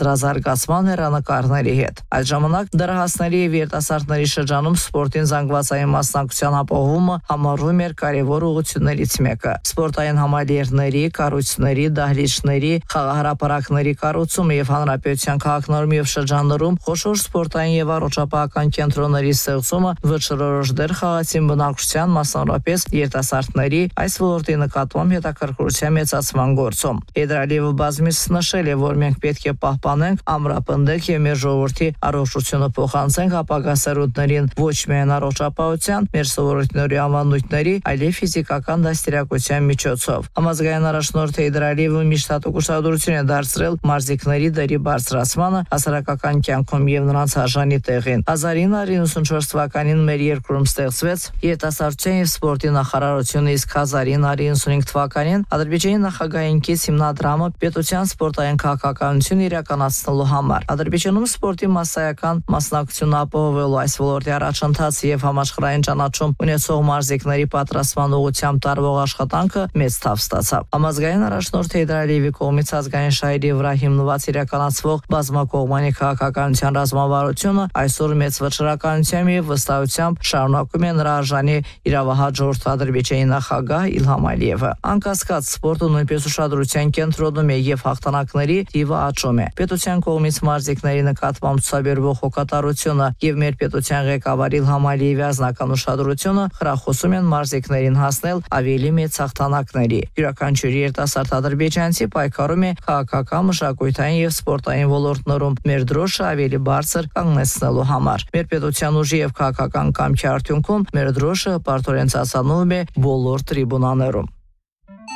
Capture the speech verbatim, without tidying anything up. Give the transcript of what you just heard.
առևտրազարգացման հեռանկարների հետ։ Այդ ժամանակ դեռահասների եւ երիտասարդների շրջանում սպորտին զանգվածային մասնակցության ապահովումը համարվում էր կարևոր ուղղություններից մեկը։ Սպորտային համալիրների, կառույցների, դահլիճների, խաղահրապարակների կառուցումը եւ հանրապետության քաղաքներում եւ շրջաններում խոշոր սպորտային եւ առողջապահական կենտրոնների ստեղծումը վճռորոշ դեր խաղացին բնակչության, մասնավորապես երիտասարդների այս ոլորտի նկատմամբ հետաքրքրության մեծացման գործում։ Եդրալիևը բազմիցս նշել է, որ մենք պետք է պահպանենք, ամրապնդենք եւ մեր ժողովրդի առողջությունը փոխանցենք ապագա սերունդներին ոչ միայն առողջապահության, մեր սովորույթների անվանույթների, այլև ֆիզիկական դաստիարակության միջոցով։ Համազգային առաջնորդը Եդրալիևը միշտ հատուկ ուշադրություն է դարձրել մարզիկների դերի բարձրացմանը հասարակական կյանքում եւ նրանց արժանի տեղին։ հազար ինը հարյուր իննսունչորս թվականին մեր երկրում ստեղծվեց երիտասարդության եւ սպորտի նախարարությունը, իսկ հազար ինը հարյուր իննսունհինգ թվականին Ադրբեջանի նախագահային կից հիմնադրամը պետության սպորտային քաղաքականություն իրականացնելու համար։ Ադրբեջանում սպորտի մասսայական մասնակցությունը ապահովելու այս ոլորտի առաջընթացը եւ համաշխարհային ճանաչում ունեցող մարզիկների պատրաստման ուղղությամբ տարվող աշխատանքը մեծ թավ ստացավ։ Համազգային առաջնորդ Եդրալիևի կողմից ազգային շահերի վրա հիմնված իրականացվող բազմակողմանի քաղաքականության ռազմավարությունը այսօր մեծ վճռականությամբ եւ վստահությամբ շարունակում է նրա արժանի իրավահաջորդ Ադրբեջանի նախագահ Իլհամ Ալիևը։ Անկասկած սպորտը նույնպես ուշադրության կենտրոնում է եւ հաղթանակների թիվը աճում է։ Պետության կողմից մարզիկների նկատմամբ ցուցաբերվող հոգատարությունը եւ մեր պետության ղեկավար Իլհամ Ալիևի ազնական ուշադրությունը խրախուսում են մարզիկներին հասնել ավելի մեծ հաղթանակների։ Յուրաքանչյուր երիտասարդ ադրբեջանցի պայքարում է քաղաքական, մշակութային եւ սպորտային ոլորտներում մեր դրոշը ավելի բարձր կանգնեցնելու համար։ Մեր պետության ուժի եւ քաղաքական կամքի արդյունքում մեր դրոշը պարտորեն ծածանվում է բոլոր տրիբունաներում։